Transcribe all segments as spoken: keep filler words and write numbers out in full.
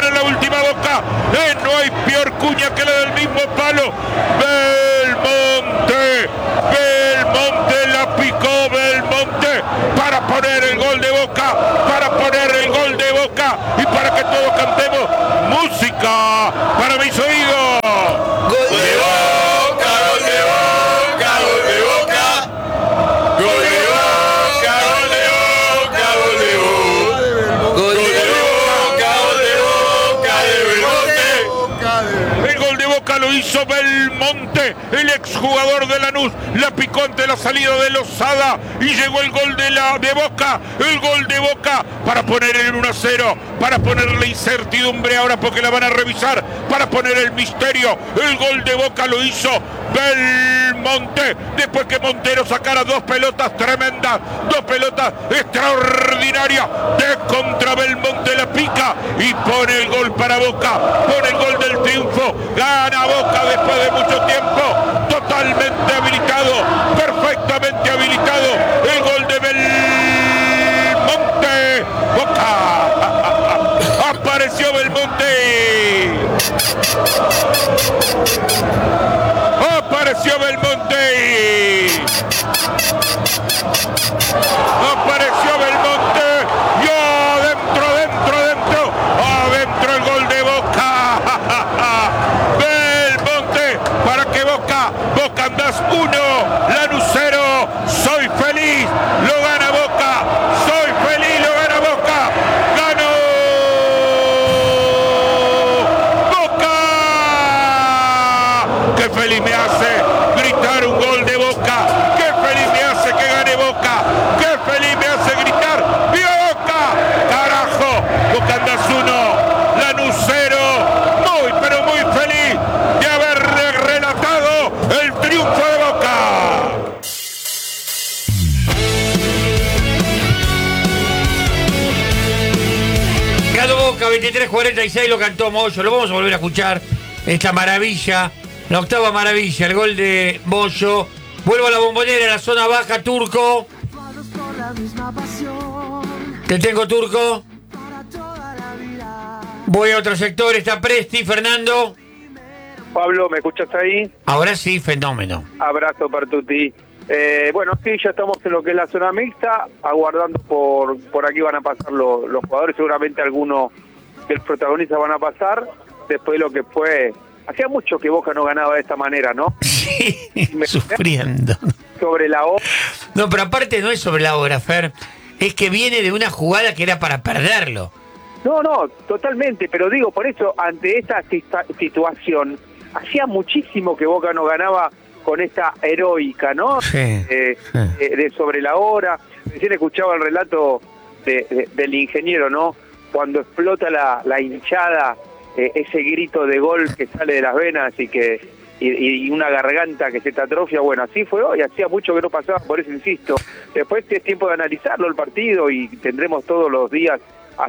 viene la última Boca. Eh, no hay peor cuña que la del mismo palo. Belmonte. Belmonte la picó Belmonte para poner el gol de Boca. Para poner el gol de Boca. Y para que todos cantemos música para mis oídos. Gol de Boca, gol de Boca, gol de Boca. Gol de Boca, gol de Boca, gol de Boca. Gol de Boca, gol de Boca, de Belmonte. El gol de Boca lo hizo Belmonte, el exjugador de Lanús. La picó ante la salida de Lozada y llegó el gol de la de Boca. El gol de Boca para poner el uno a cero, para ponerle incertidumbre ahora porque la van a revisar, para poner el misterio. El gol de Boca lo hizo Belmonte, después que Montero sacara dos pelotas tremendas, dos pelotas extraordinarias. De contra Belmonte la pica y pone el gol para Boca, pone el gol del triunfo. Gana Boca después de mucho tiempo, totalmente habilitado, perfectamente habilitado. El gol de Belmonte. Boca. Apareció Belmonte. Apareció Belmonte. Apareció Belmonte. Y adentro, dentro, dentro. Adentro el gol de Boca. Belmonte para que Boca. Boca andás uno. Lanús cero. Soy feliz. Lo gana Boca. Soy feliz. Lo gana Boca. Ganó Boca. Qué feliz me hace gritar un gol de Boca. Qué feliz me hace que gane Boca. Qué feliz me hace gritar. ¡Viva Boca! ¡Carajo! Boca andás uno. Lanús cero. Muy, pero muy feliz de haber relatado el triunfo de Boca. Ganó Boca veintitrés cuarenta y seis, lo cantó Moyo. Lo vamos a volver a escuchar. Esta maravilla, la octava maravilla, el gol de Moyo. Vuelvo a la Bombonera, a la zona baja, Turco. Te tengo, Turco. Voy a otro sector, está Presti, Fernando. Pablo, ¿me escuchas ahí? Ahora sí, fenómeno. Abrazo para Tuti. Eh, bueno, sí, ya estamos en lo que es la zona mixta, aguardando por por aquí van a pasar los, los jugadores, seguramente algunos de los protagonistas van a pasar, después de lo que fue... Hacía mucho que Boca no ganaba de esta manera, ¿no? Sí, sufriendo. Sobre la hora. No, pero aparte no es sobre la hora, Fer. Es que viene de una jugada que era para perderlo. No, no, totalmente, pero digo, por eso, ante esta situación, hacía muchísimo que Boca no ganaba con esta heroica, ¿no? Sí, eh, sí. Eh, de sobre la hora. Recién escuchaba el relato de, de, del ingeniero, ¿no? Cuando explota la, la hinchada, eh, ese grito de gol que sale de las venas y que y, y una garganta que se te atrofia. Bueno, así fue hoy, hacía mucho que no pasaba, por eso insisto. Después es tiempo de analizarlo el partido y tendremos todos los días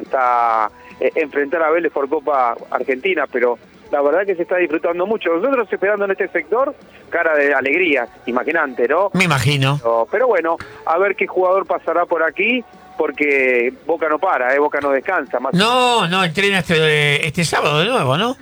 hasta eh, enfrentar a Vélez por Copa Argentina, pero la verdad que se está disfrutando mucho. Nosotros esperando en este sector, cara de alegría, imaginante, ¿no? Me imagino. Pero, pero bueno, a ver qué jugador pasará por aquí, porque Boca no para, ¿eh? Boca no descansa. Más No, no, entrena este, este sábado de nuevo, ¿no?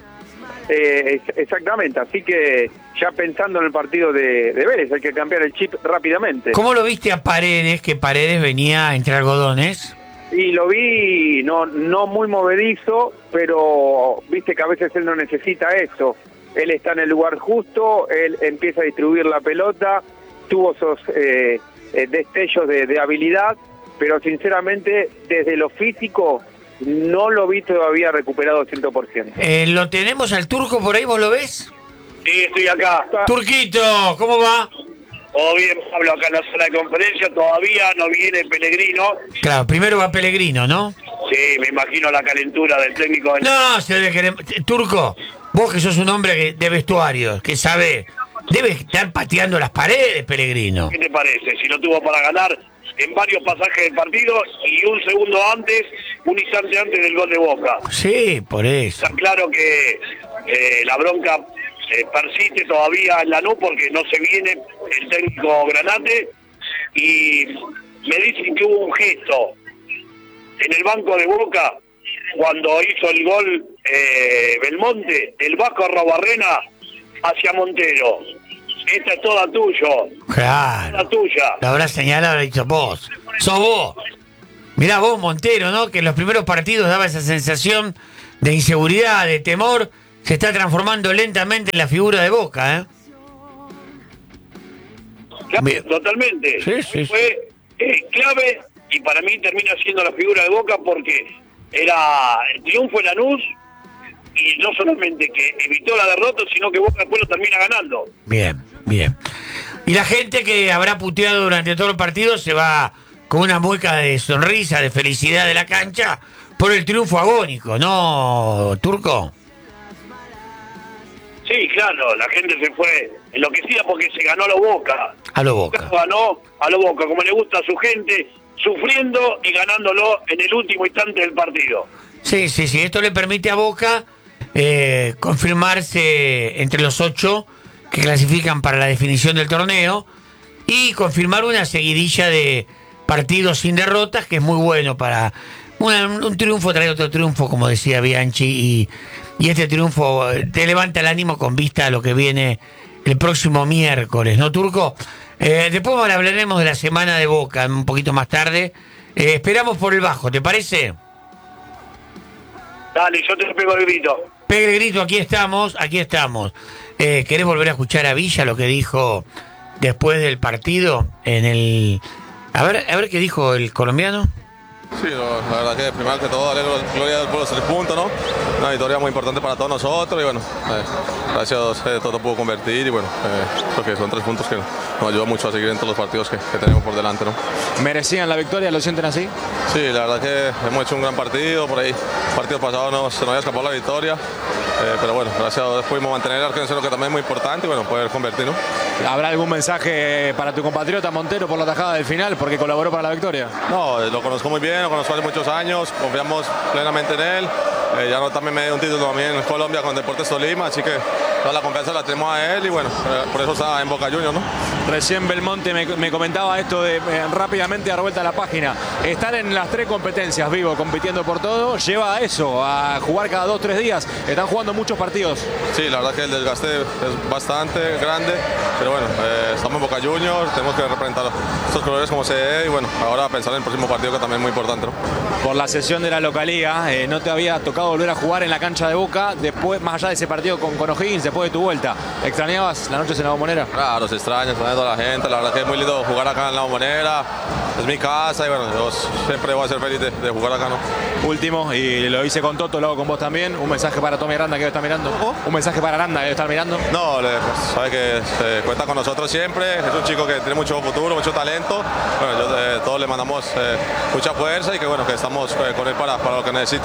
Eh, exactamente, así que ya pensando en el partido de, de Vélez, hay que cambiar el chip rápidamente. ¿Cómo lo viste a Paredes, que Paredes venía entre algodones? Y lo vi no no muy movedizo, pero viste que a veces él no necesita eso. Él está en el lugar justo, él empieza a distribuir la pelota, tuvo esos eh, eh, destellos de, de habilidad, pero sinceramente desde lo físico no lo vi todavía recuperado cien por ciento. Eh, ¿Lo tenemos al Turco por ahí, vos lo ves? Sí, estoy acá. Turquito, ¿cómo va? Todo bien, Pablo, acá en la zona de conferencia. Todavía no viene Pellegrino. Claro, primero va Pellegrino, ¿no? Sí, me imagino la calentura del técnico. Del... No, se debe querer... Turco, vos que sos un hombre de vestuario, que sabe, debe estar pateando las paredes, Pellegrino. ¿Qué te parece? Si lo tuvo para ganar en varios pasajes del partido y un segundo antes, un instante antes del gol de Boca. Sí, por eso. Está claro que eh, la bronca eh, persiste todavía en Lanús porque no se viene el técnico Granate, y me dicen que hubo un gesto en el banco de Boca cuando hizo el gol eh, Belmonte, el Vasco Arrobarrena hacia Montero. Esta es toda tuyo. Claro. Toda tuya. Lo habrás señalado, lo has dicho vos. Sos vos. Mirá vos, Montero, ¿no? Que en los primeros partidos daba esa sensación de inseguridad, de temor. Se está transformando lentamente en la figura de Boca, ¿eh? Claro, Bien. totalmente. Sí, sí, Fue eh, clave y para mí termina siendo la figura de Boca porque era el triunfo en Lanús y no solamente que evitó la derrota, sino que Boca después lo termina ganando. Bien, bien. Y la gente que habrá puteado durante todo el partido se va con una mueca de sonrisa, de felicidad de la cancha por el triunfo agónico, ¿no, Turco? Sí, claro, la gente se fue enloquecida porque se ganó a lo Boca. A lo Boca. Ganó a lo Boca, como le gusta a su gente, sufriendo y ganándolo en el último instante del partido. Sí, sí, sí. Esto le permite a Boca eh, confirmarse entre los ocho que clasifican para la definición del torneo y confirmar una seguidilla de partidos sin derrotas, que es muy bueno para una, un triunfo trae otro triunfo, como decía Bianchi, y, y este triunfo te levanta el ánimo con vista a lo que viene el próximo miércoles, ¿no, Turco? Eh, después hablaremos de la semana de Boca un poquito más tarde. Eh, esperamos por el bajo, ¿te parece? Dale, yo te pego el grito. Pegue el grito, aquí estamos, aquí estamos. Eh, ¿Querés volver a escuchar a Villa lo que dijo después del partido en el... A ver, a ver qué dijo el colombiano. Sí, no, la verdad que primero que todo, darle gloria al pueblo, tres puntos, ¿no? Una victoria muy importante para todos nosotros y bueno, eh, gracias a Dios eh, todo pudo convertir y bueno, eh, creo que son tres puntos que nos ayudan mucho a seguir en todos los partidos que, que tenemos por delante, ¿no? ¿Merecían la victoria? ¿Lo sienten así? Sí, la verdad que hemos hecho un gran partido, por ahí, el partido pasado no, se nos había escapado la victoria, eh, pero bueno, gracias a Dios pudimos mantener el arco en cero, que también es muy importante y bueno, poder convertir, ¿no? ¿Habrá algún mensaje para tu compatriota Montero por la tajada del final, porque colaboró para la victoria? No, lo conozco muy bien, lo conozco hace muchos años, confiamos plenamente en él. Eh, ya no también me dio un título también en Colombia con Deportes Tolima, así que toda la confianza la tenemos a él y bueno, eh, por eso está en Boca Juniors, ¿no? Recién Belmonte me, me comentaba esto de eh, rápidamente dar vuelta a la página. Estar en las tres competencias vivo, compitiendo por todo, lleva a eso, a jugar cada dos, tres días. Están jugando muchos partidos. Sí, la verdad que el desgaste es bastante grande, pero bueno, eh, estamos en Boca Juniors, tenemos que representar estos colores como se debe y bueno, ahora pensar en el próximo partido que también es muy importante, ¿no? Por la sesión de la localía, eh, ¿no te había tocado volver a jugar en la cancha de Boca después, más allá de ese partido con, con O'Higgins, después de tu vuelta? ¿Extrañabas las noches en la Bombonera? Claro, se extraña, extraña a toda la gente, la verdad que es muy lindo jugar acá en la Bombonera, es mi casa y bueno, yo siempre voy a ser feliz de, de jugar acá, ¿no? Último, y lo hice con Toto, lo hago con vos también, un mensaje para Tommy Aranda que debe estar mirando. Un mensaje para Aranda que debe estar mirando. No, le, sabe que eh, cuenta con nosotros siempre, es un chico que tiene mucho futuro, mucho talento, bueno, yo, eh, todos le mandamos eh, mucha fuerza y que bueno, que estamos eh, con él para, para lo que necesite.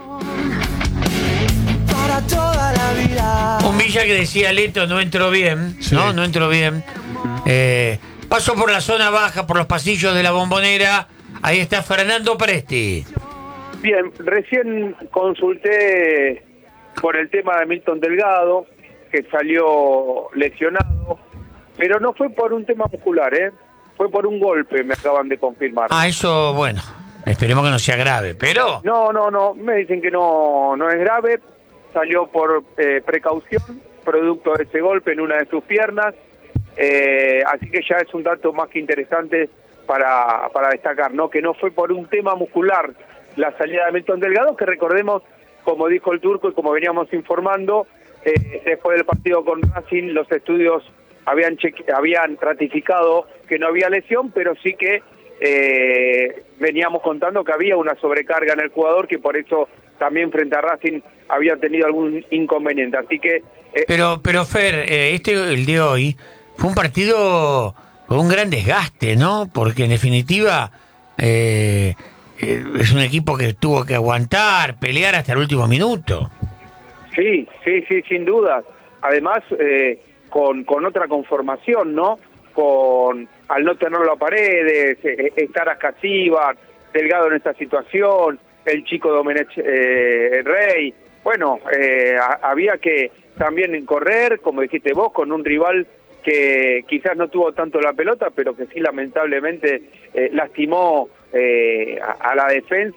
Un Villa que decía Leto no entró bien, Sí. ¿no? No entró bien. Eh, pasó por la zona baja, por los pasillos de la Bombonera. Ahí está Fernando Presti. Bien, recién consulté por el tema de Milton Delgado, que salió lesionado, pero no fue por un tema muscular, ¿eh? Fue por un golpe, me acaban de confirmar. Ah, eso, bueno, esperemos que no sea grave, pero... No, no, no, me dicen que no, no es grave, salió por eh, precaución, producto de ese golpe en una de sus piernas, eh, así que ya es un dato más que interesante para, para destacar, ¿no? Que no fue por un tema muscular la salida de Milton Delgado, que recordemos, como dijo el Turco y como veníamos informando, eh, después del partido con Racing, los estudios habían, cheque- habían ratificado que no había lesión, pero sí que eh, veníamos contando que había una sobrecarga en el jugador, que por eso también frente a Racing había tenido algún inconveniente. Así que... eh, Pero, pero Fer, eh, este, el de hoy, fue un partido con un gran desgaste, ¿no? Porque en definitiva eh, eh, es un equipo que tuvo que aguantar, pelear hasta el último minuto. Sí, sí, sí, sin duda. Además, eh, con, con otra conformación, ¿no? Con, al no tenerlo a Paredes, eh, estar a Casíbar, Delgado en esta situación, el chico Domenech eh, Rey. Bueno, eh, a, había que también correr, como dijiste vos, con un rival que quizás no tuvo tanto la pelota, pero que sí lamentablemente eh, lastimó eh, a, a la defensa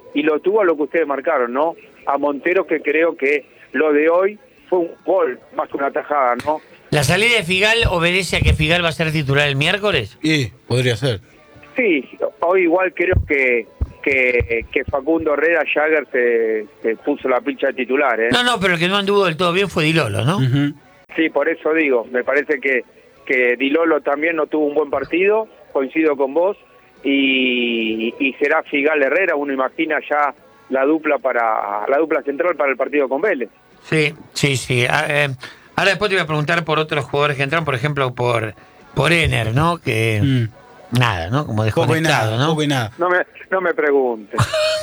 y lo tuvo a lo que ustedes marcaron, ¿no? A Montero, que creo que lo de hoy fue un gol, más que una tajada, ¿no? ¿La salida de Figal obedece a que Figal va a ser titular el miércoles? Y podría ser. Sí, hoy igual creo que que, que Facundo Herrera Jagger se, se puso la pincha de titular, ¿eh? No, no, pero el que no anduvo del todo bien fue Di Lolo, ¿no? Uh-huh. Sí, por eso digo, me parece que, que Di Lolo también no tuvo un buen partido, coincido con vos, y, y será Figal Herrera, uno imagina ya la dupla para la dupla central para el partido con Vélez. Sí, sí, sí. Ah, eh, ahora después te voy a preguntar por otros jugadores que entraron, por ejemplo, por por Ener, ¿no? Que Mm. nada, ¿no? Como Poco y desconectado, nada, ¿no? poco y nada. No me, no me preguntes.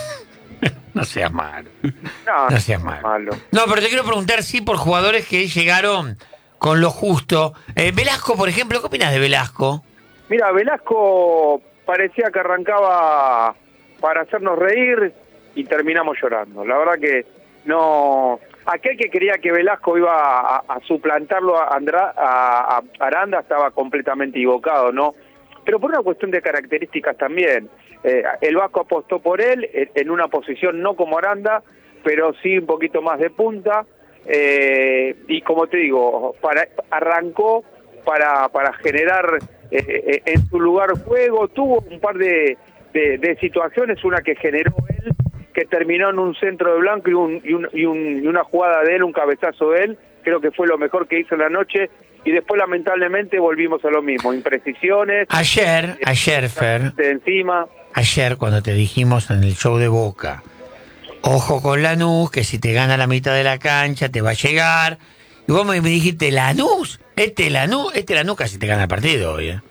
No seas malo. No, No seas malo. malo. No, pero te quiero preguntar, sí, por jugadores que llegaron con lo justo. Eh, Velasco, por ejemplo, ¿qué opinas de Velasco? Mira, Velasco parecía que arrancaba para hacernos reír y terminamos llorando. La verdad que no... Aquel que creía que Velasco iba a, a suplantarlo a, Andra, a, a Aranda estaba completamente equivocado, ¿no? Pero por una cuestión de características también. Eh, el Vasco apostó por él en, en una posición no como Aranda, pero sí un poquito más de punta. Eh, y como te digo, para, arrancó para, para generar eh, eh, en su lugar juego. Tuvo un par de, de, de situaciones, una que generó él, que terminó en un centro de Blanco y, un, y, un, y, un, y una jugada de él, un cabezazo de él, creo que fue lo mejor que hizo en la noche, y después lamentablemente volvimos a lo mismo, imprecisiones. Ayer, ayer, Fer, de encima. ayer cuando te dijimos en el show de Boca, ojo con Lanús, que si te gana la mitad de la cancha te va a llegar, y vos me dijiste, Lanús, este Lanús, este Lanús casi te gana el partido hoy, ¿eh?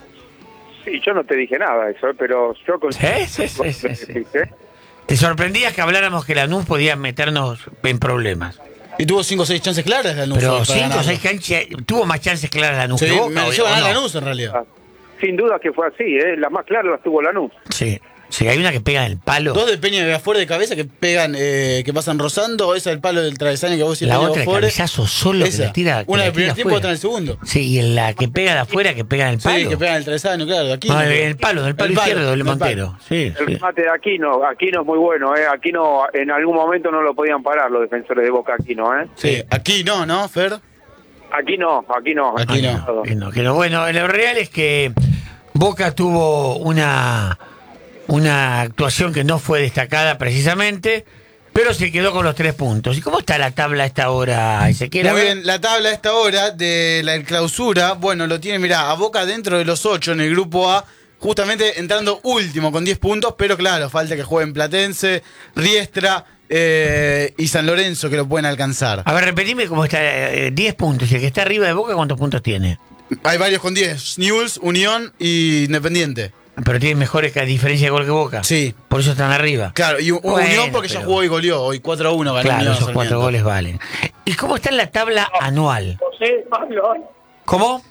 Sí, yo no te dije nada de eso, pero yo... Con... Sí, sí, sí, sí, sí. Te sorprendías que habláramos que Lanús podía meternos en problemas. Y tuvo cinco o seis chances claras Lanús. Pero para cinco o ganarlo. seis canchas, tuvo más chances claras Lanús Sí, que Boca. mereció ¿o ganar no? Lanús en realidad. Sin duda que fue así, ¿eh? Las más claras las tuvo Lanús. Sí, sí, hay una que pega en el palo. Dos de Peña de afuera de cabeza que pegan, eh, que pasan rozando, esa del palo del travesaño que vos decís. La Peña de otra, el afuera. cabezazo solo que Esa. la tira. que Una la del primer tira tiempo, afuera. otra en el segundo. Sí, y en la que pega de afuera, que pega en el palo. Sí, que pegan el travesaño, claro, de aquí. No, en el palo, en el palo izquierdo del en el Montero. palo. Sí, El sí. remate de Aquino, Aquino es muy bueno, ¿eh? Aquino en algún momento no lo podían parar los defensores de Boca Aquino, ¿eh? Sí, aquí no, ¿no, Fer? Aquí no, aquí no. Aquí no. Que no, que no. Bueno, lo real es que Boca tuvo una, una actuación que no fue destacada precisamente, pero se quedó con los tres puntos. ¿Y cómo está la tabla a esta hora, Ezequiel? A Muy ver. bien, la tabla a esta hora de la clausura, bueno, lo tiene, mirá, a Boca dentro de los ocho en el grupo A, justamente entrando último con diez puntos, pero claro, falta que jueguen Platense, Riestra eh, y San Lorenzo que lo pueden alcanzar. A ver, repetime cómo está. eh, diez puntos. Y el que está arriba de Boca, ¿cuántos puntos tiene? Hay varios con diez, Newell's, Unión y Independiente. Pero tiene mejores que diferencia de gol que Boca. Sí. Por eso están arriba. Claro, y Bueno, Unión porque ya pero- jugó y goleó, hoy cuatro a uno ganó Claro, Unión esos cuatro Sarmiento. goles valen. ¿Y cómo está en la tabla anual? ¿Cómo?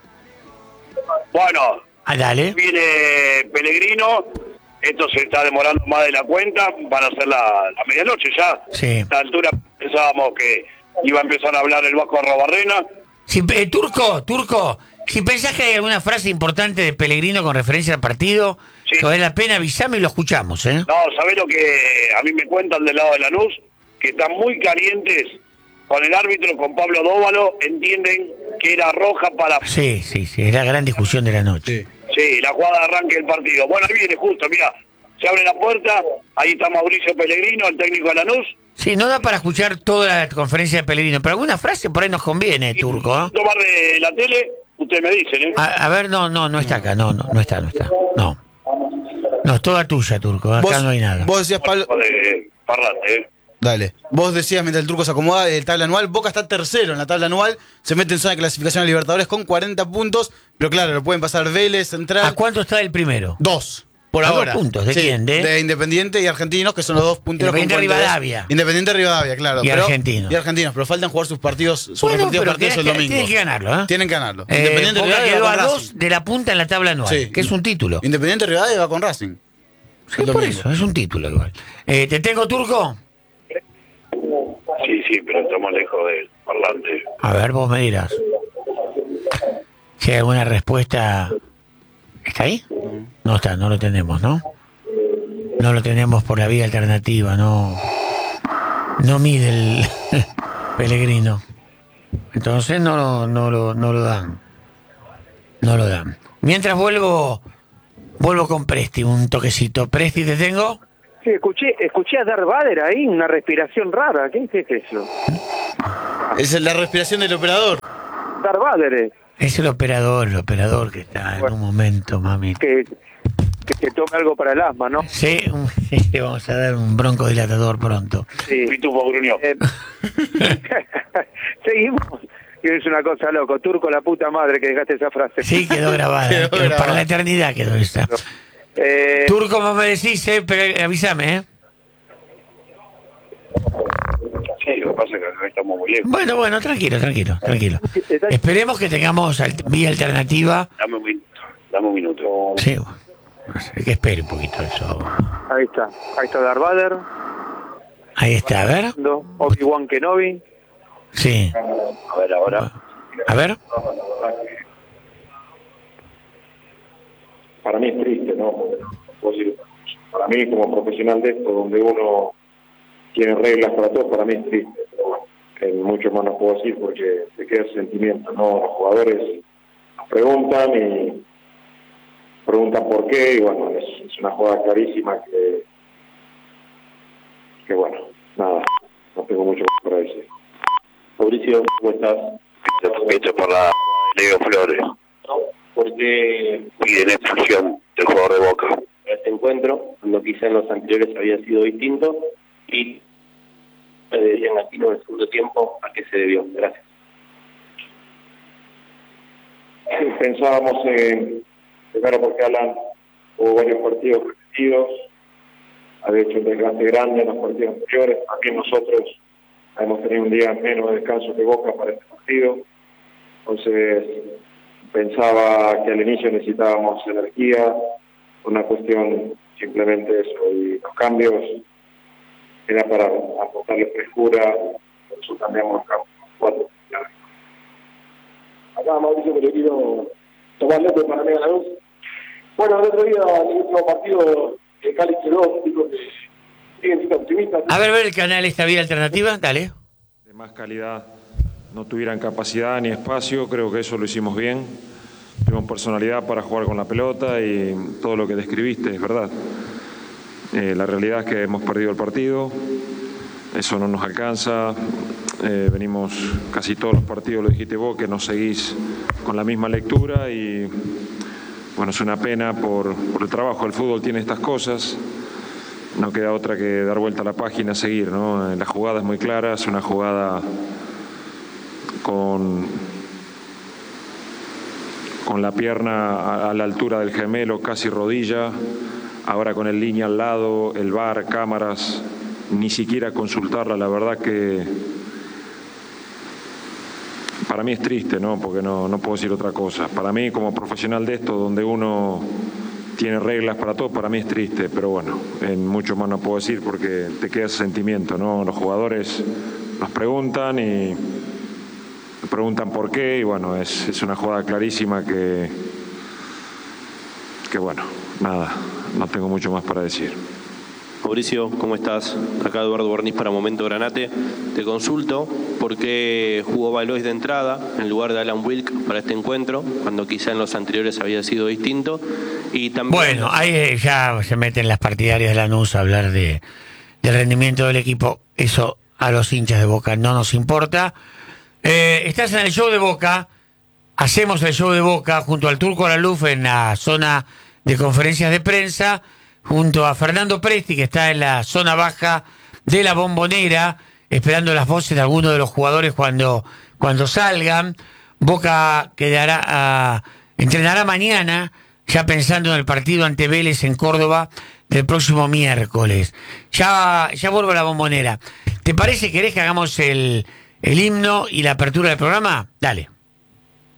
Bueno, Ah, dale. viene Pellegrino, esto se está demorando más de la cuenta, van a ser la, la medianoche ya. Sí. A esta altura pensábamos que iba a empezar a hablar el Vasco Arrobarrena. Si, eh, Turco, Turco, si pensás que hay alguna frase importante de Pellegrino con referencia al partido, Sí. que vale la pena, avísame y lo escuchamos, ¿eh? No, ¿sabés lo que a mí me cuentan del lado de Lanús? Que están muy calientes con el árbitro, con Pablo Dóvalo, entienden que era roja para... Sí, sí, sí, es la gran discusión de la noche. Sí. Sí, la jugada de arranque del partido. Bueno, ahí viene justo, mira, se abre la puerta, ahí está Mauricio Pellegrino, el técnico de Lanús. Sí, no da para escuchar toda la conferencia de Pellegrino, pero alguna frase por ahí nos conviene, Turco, ¿eh? Tomar de la tele, ustedes me dicen, ¿eh? A, a ver, no, no, no está acá, no, no, no está, no está, no. No, es toda tuya, Turco, acá Vos, no hay nada. vos decías, Pablo... De parlante, ¿eh? Dale. Vos decías, mientras el Turco se acomoda, el tabla anual, Boca está tercero en la tabla anual, se mete en zona de clasificación a Libertadores con cuarenta puntos, pero claro, lo pueden pasar Vélez, Central... ¿A cuánto está el primero? Dos, por ¿A dos ahora. puntos? ¿De Sí, quién? ¿De? De Independiente y Argentinos, que son los dos punteros. con Independiente cuarenta y dos. Rivadavia. Independiente Rivadavia, claro. Y pero- Argentinos. Y Argentinos, pero faltan jugar sus partidos, sus Bueno, respectivos pero partidos que- el que- domingo. tienen que ganarlo, ¿eh? Tienen que ganarlo. Eh, Independiente Boca Rivadavia quedó va a con dos Racing. de la punta en la tabla anual, Sí. que es un título. Independiente Rivadavia va con Racing. Sí, el por domingo. eso, es un título igual. Eh, ¿Te tengo, Turco? Sí, sí, pero estamos lejos del parlante. A ver, vos me dirás. Si hay alguna respuesta... ¿Está ahí? No está, no lo tenemos, ¿no? no lo tenemos por la vía alternativa, no, no mide el Pellegrino. Entonces no, lo- no, lo, no lo dan. No lo dan. Mientras vuelvo, vuelvo con Presti, un toquecito. Presti, ¿te tengo? Sí, escuché, escuché a Darth Vader ahí, una respiración rara. ¿Qué es eso? Esa es la respiración del operador. Darth Vader, eh, Es el operador, el operador que está en un momento, mami. que, que se tome algo para el asma, ¿no? Sí, un- le vamos a dar un broncodilatador pronto. Sí. Pitufo gruñó. Eh, seguimos. Que es una cosa loco. Turco, la puta madre que dejaste esa frase. Sí, quedó grabada. Quedó quedó- grabada. Para la eternidad quedó esa. Eh, Turco, como me decís, eh, pero avísame, ¿eh? Sí, lo que pasa es que acá estamos muy lejos. Bueno, bueno, tranquilo, tranquilo, tranquilo. está- Esperemos que tengamos al- vía alternativa. Dame un minuto. Dame un minuto. Sí, bueno, no sé, que espere un poquito eso. Ahí está. Ahí está Darth Vader. Ahí está, a ver. No, Obi-Wan Kenobi. Sí. A ver ahora. A ver. Para mí es triste, ¿no? Puedo decir, para mí como profesional de esto, donde uno tiene reglas para todo, para mí es triste. Pero bueno, eh, mucho más no puedo decir porque se queda ese sentimiento, ¿no? Los jugadores nos preguntan y preguntan por qué, y bueno, es, es una jugada clarísima que, que bueno, nada, no tengo mucho más para decir. Mauricio, ¿cómo estás? Esto por la Leo Flores. Porque Piden expulsión del jugador de Boca. este encuentro, cuando quizá en los anteriores había sido distinto, y me deberían aquí en el segundo tiempo a qué se debió. Gracias. Pensábamos en, primero porque Alan hubo varios partidos repetidos, había hecho un desgaste grande en los partidos anteriores, también nosotros hemos tenido un día menos de descanso que Boca para este partido, entonces pensaba que al inicio necesitábamos energía, una cuestión simplemente eso, y los cambios era para aportarle frescura, por eso cambiamos los campos, cuatro. Acá Mauricio Pellegrino, Tomás López para Mega Lanús. Bueno, el otro día, en el último partido, el Cali quedó, dijo que siguen siendo optimistas. A ver, ver el canal esta vía alternativa, dale. De más calidad no tuvieran capacidad ni espacio, creo que eso lo hicimos bien. Tuvimos personalidad para jugar con la pelota y todo lo que describiste es verdad. Eh, la realidad es que hemos perdido el partido, eso no nos alcanza. Eh, venimos casi todos los partidos, lo dijiste vos, que nos seguís con la misma lectura y bueno, es una pena por, por el trabajo. El fútbol tiene estas cosas. No queda otra que dar vuelta a la página, seguir, ¿no? La jugada es muy clara, es una jugada con, con la pierna a, a la altura del gemelo, casi rodilla, ahora con el línea al lado, el V A R, cámaras, ni siquiera consultarla, la verdad que para mí es triste, ¿no? Porque no, no puedo decir otra cosa. Para mí, como profesional de esto, donde uno tiene reglas para todo, para mí es triste, pero bueno, en mucho más no puedo decir porque te queda ese sentimiento, ¿no? Los jugadores nos preguntan y preguntan por qué, y bueno, es, es una jugada clarísima que, que bueno, nada, no tengo mucho más para decir. Mauricio, ¿cómo estás? Acá Eduardo Bornís para Momento Granate. Te consulto por qué jugó Valois de entrada en lugar de Alan Wilk para este encuentro, cuando quizá en los anteriores había sido distinto. Y también... Bueno, ahí ya se meten las partidarias de Lanús a hablar de, del rendimiento del equipo. Eso a los hinchas de Boca no nos importa. Eh, estás en el show de Boca. Hacemos el show de Boca junto al Turco Araluf en la zona de conferencias de prensa, junto a Fernando Presti, que está en la zona baja de la Bombonera, esperando las voces de algunos de los jugadores cuando, cuando salgan. Boca quedará a, entrenará mañana, ya pensando en el partido ante Vélez en Córdoba del próximo miércoles. Ya, ya vuelvo a la Bombonera. ¿Te parece, querés que hagamos el, el himno y la apertura del programa? Dale.